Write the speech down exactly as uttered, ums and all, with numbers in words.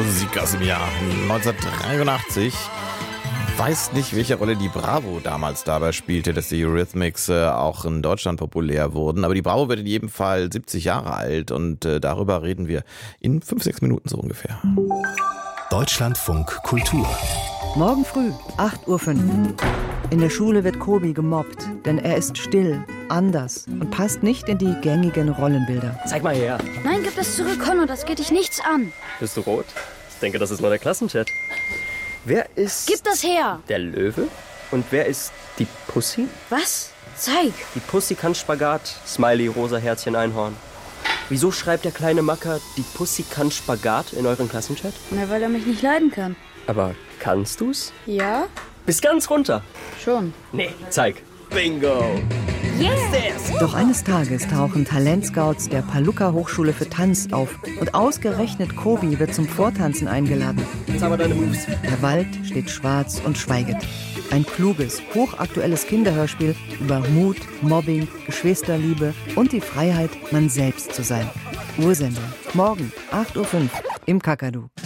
Musik aus dem Jahr neunzehnhundertdreiundachtzig. Weiß nicht, welche Rolle die Bravo damals dabei spielte, dass die Eurythmics äh, auch in Deutschland populär wurden. Aber die Bravo wird in jedem Fall siebzig Jahre alt und äh, darüber reden wir in fünf, sechs Minuten so ungefähr. Deutschlandfunk Kultur. Morgen früh, acht Uhr fünf. In der Schule wird Kobi gemobbt, denn er ist still, anders und passt nicht in die gängigen Rollenbilder. Zeig mal her. Nein, gib das zurück, Conno, das geht dich nichts an. Bist du rot? Ich denke, das ist nur der Klassenchat. Wer ist... Gib das her! Der Löwe? Und wer ist die Pussy? Was? Zeig! Die Pussy kann Spagat. Smiley, rosa Herzchen, Einhorn. Wieso schreibt der kleine Macker, die Pussy kann Spagat in euren Klassenchat? Na, weil er mich nicht leiden kann. Aber kannst du's? Ja? Bis ganz runter. Schon. Nee, zeig. Bingo! Yes! Doch eines Tages tauchen Talentscouts der Palluca Hochschule für Tanz auf und ausgerechnet Kobi wird zum Vortanzen eingeladen. Jetzt aber deine Moves. Der Wald steht schwarz und schweiget. Ein kluges, hochaktuelles Kinderhörspiel über Mut, Mobbing, Geschwisterliebe und die Freiheit, man selbst zu sein. Ursendung. Morgen, acht Uhr fünf im Kakadu.